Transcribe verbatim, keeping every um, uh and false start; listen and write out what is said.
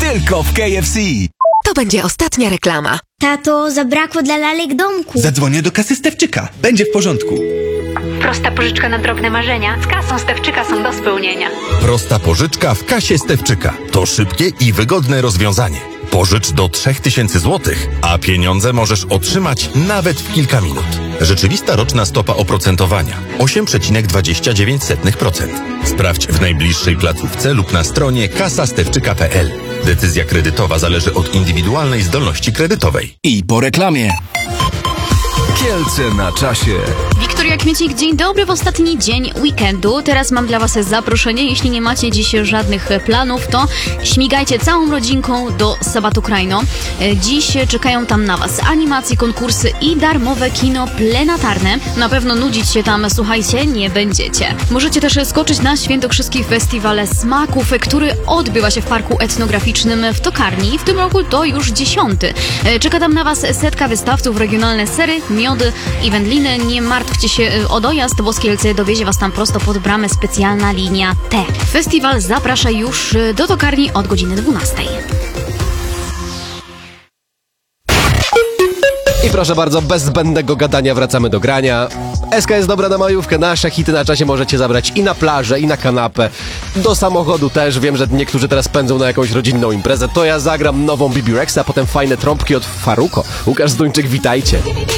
Tylko w K F C. To będzie ostatnia reklama. Tato, zabrakło dla lalek domku. Zadzwonię do kasy Stefczyka. Będzie w porządku. Prosta pożyczka na drobne marzenia. Z kasą Stefczyka są do spełnienia. Prosta pożyczka w kasie Stefczyka. To szybkie i wygodne rozwiązanie. Pożycz do trzy tysiące złotych, a pieniądze możesz otrzymać nawet w kilka minut. Rzeczywista roczna stopa oprocentowania osiem przecinek dwadzieścia dziewięć procent. Sprawdź w najbliższej placówce lub na stronie kasa stefczyka kropka p l. Decyzja kredytowa zależy od indywidualnej zdolności kredytowej. I po reklamie. Kielce na czasie. Wiktoria Kmiecik, dzień dobry w ostatni dzień weekendu. Teraz mam dla Was zaproszenie. Jeśli nie macie dziś żadnych planów, to śmigajcie całą rodzinką do Sabatu Krajno. Dziś czekają tam na Was animacje, konkursy i darmowe kino plenatarne. Na pewno nudzić się tam, słuchajcie, nie będziecie. Możecie też skoczyć na Świętokrzyski Festiwal Smaków, który odbywa się w Parku Etnograficznym w Tokarni. W tym roku to już dziesiąty. Czeka tam na Was setka wystawców, regionalne sery, miody i wędliny. Nie martwcie się o dojazd, bo z Kielce dowiezie Was tam prosto pod bramę specjalna linia T. Festiwal zaprasza już do Tokarni od godziny dwunastej. I proszę bardzo, bez zbędnego gadania wracamy do grania. S K jest dobra na majówkę, nasze hity na czasie możecie zabrać i na plażę, i na kanapę. Do samochodu też, wiem, że niektórzy teraz pędzą na jakąś rodzinną imprezę. To ja zagram nową Bibi Rexa, a potem fajne trąbki od Faruko. Łukasz Zduńczyk, witajcie.